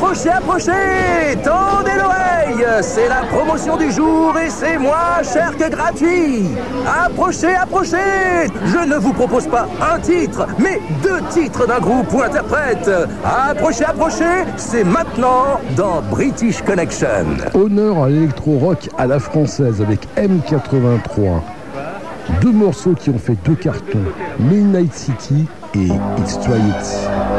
Approchez, approchez, tendez l'oreille, c'est la promotion du jour et c'est moins cher que gratuit. Approchez, approchez, je ne vous propose pas un titre, mais 2 titres d'un groupe ou interprète. Approchez, approchez, c'est maintenant dans British Connection. Honneur à l'électro-rock à la française avec M83. 2 morceaux qui ont fait 2 cartons, Midnight City et It's Try It.